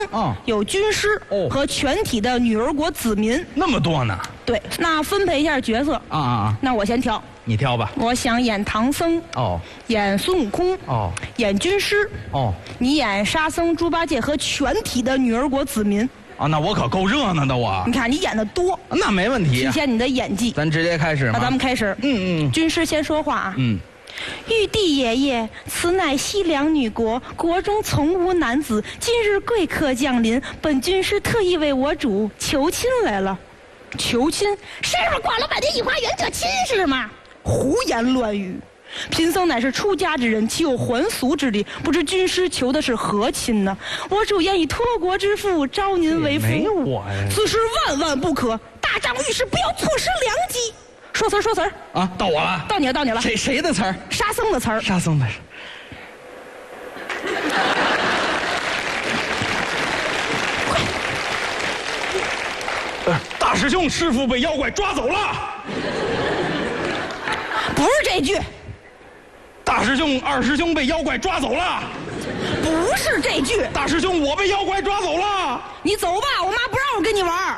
有军师和全体的女儿国子民， 那么多呢？ 对，那分配一下角色那我先挑， 你挑吧。 我想演唐僧演孙悟空演军师你演沙僧、猪八戒和全体的女儿国子民。 那我可够热闹的我。 你看你演的多， 那没问题， 体现你的演技。 咱直接开始。 那咱们开始。军师先说话玉帝爷爷，此乃西凉女国，国中从无男子。今日贵客降临，本军师特意为我主求亲来了。求亲？师傅逛了半天御花园，这亲是吗？胡言乱语！贫僧乃是出家之人，岂有还俗之理？不知军师求的是何亲呢？我主愿以托国之父招您为夫。 没有我呀！ 此事万万不可，大丈夫遇事不要错失良机。说词儿到我了， 到你了。 谁的词儿？ 沙僧的词儿。 沙僧的。大师兄，师傅被妖怪抓走了。 不是这句。 大师兄、二师兄被妖怪抓走了。 不是这句。 大师兄，我被妖怪抓走了。 你走吧，我妈不让我跟你玩。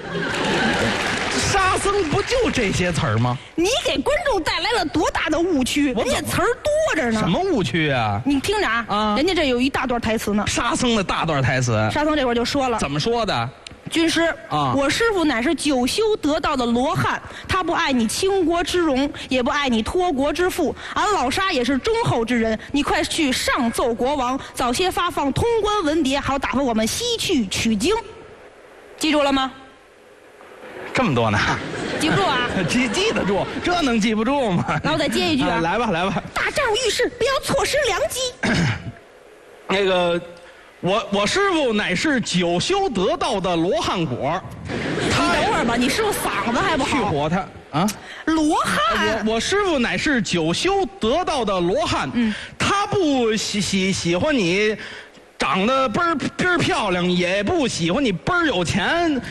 沙僧不就这些词儿吗？ 你给观众带来了多大的误区？人家词儿多着呢。 什么误区啊？ 你听着人家这有一大段台词呢。 沙僧的大段台词。 沙僧这会儿就说了。 怎么说的？ 军师我师父乃是久修得道的罗汉，他不爱你倾国之荣，也不爱你托国之富。俺老沙也是忠厚之人，你快去上奏国王，早些发放通关文牒，好打发我们西去取经。记住了吗？ 这么多呢？ 记不住啊？ 记得住，这能记不住吗？ 那我再接一句来吧。 大丈夫遇事不要错失良机。 那个。我师傅乃是久修得道的罗汉果。 你等会儿吧，你师傅嗓子还不好。 去火他罗汉。 我师傅乃是久修得道的罗汉。他不喜欢你长得倍儿漂亮，也不喜欢你倍儿有钱。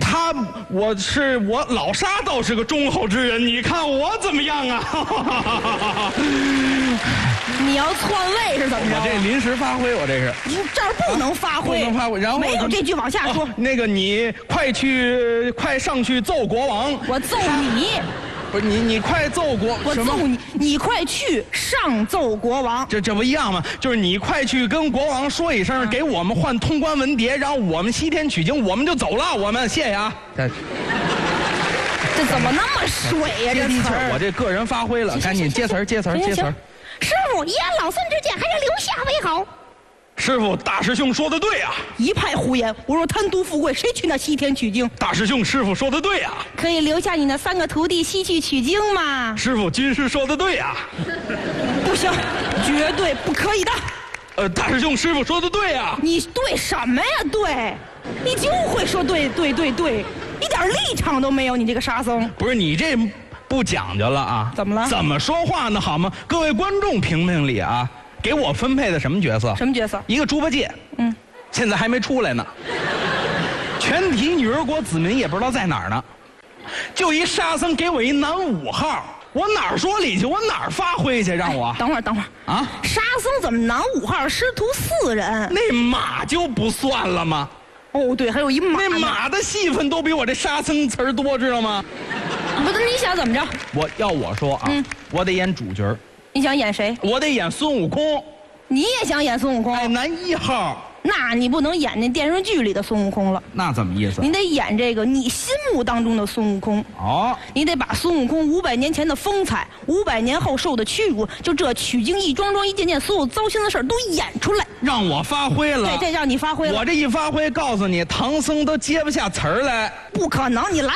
我老沙倒是个忠厚之人，你看我怎么样啊？ 你要篡位是怎么着？ 我这临时发挥，我这是。 你这儿不能发挥， 不能发挥。然后没有这句往下说。 那个你快上去奏国王。 我奏你。 不是你快奏国。 我奏你，你快去上奏国王。 这不一样吗？就是你快去跟国王说一声，给我们换通关文牒，然后我们西天取经，我们就走了。我们谢谢啊。 这怎么那么水呀？这词儿。 我这个人发挥了，赶紧接词儿。 师傅，以俺老孙之见，还是留下为好。 师傅，大师兄说的对啊。 一派胡言！我若贪图富贵，谁去那西天取经？ 大师兄，师傅说的对啊。 可以留下你那3个徒弟西去取经吗？ 师傅，军师说的对啊。 不行，绝对不可以的。 大师兄，师傅说的对啊。 你对什么呀？对，你就会说对，一点立场都没有。你这个沙僧。 不是你这。不讲究了啊！ 怎么了？ 怎么说话呢？好吗？各位观众评评理啊！给我分配的什么角色？ 什么角色？ 一个猪八戒，现在还没出来呢。全体女儿国子民也不知道在哪儿呢。就一沙僧给我一男5号，我哪儿说理去？我哪儿发挥去？让我等会儿啊！沙僧怎么男5号，师徒4人？ 那马就不算了吗？ 哦，对，还有一马。 那马的戏份都比我这沙僧词儿多，知道吗？ 不是，你想怎么着？ 我说啊，我得演主角。 你想演谁？ 我得演孙悟空。 你也想演孙悟空？ 男1号。 那你不能演那电视剧里的孙悟空了。 那怎么意思？ 你得演这个你心目当中的孙悟空。你得把孙悟空500年前的风采，500年后受的屈辱，就这取经一桩桩一件件所有糟心的事儿都演出来， 让我发挥了。 对，这让你发挥了。 我这一发挥，告诉你，唐僧都接不下词儿来。 不可能，你来。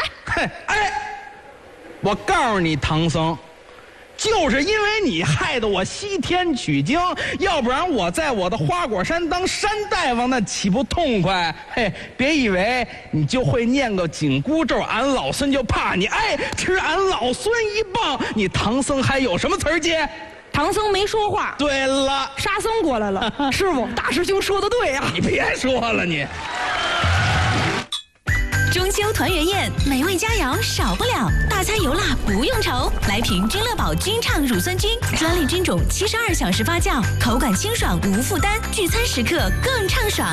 我告诉你，唐僧。就是因为你害得我西天取经，要不然我在我的花果山当山大王那岂不痛快？别以为你就会念个紧箍咒，俺老孙就怕你。吃俺老孙一棒，你唐僧还有什么词儿接？ 唐僧没说话。 对了， 沙僧过来了。师傅，大师兄说的对呀。 你别说了你。 中秋团圆宴，美味佳肴少不了，大餐油辣不用愁。来瓶君乐宝君畅乳酸菌，专利菌种，72小时发酵，口感清爽无负担，聚餐时刻更畅爽。